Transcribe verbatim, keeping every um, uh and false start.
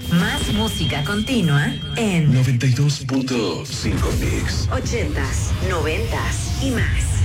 Más música continua en noventa y dos punto cinco Mix. ochentas, noventas y más.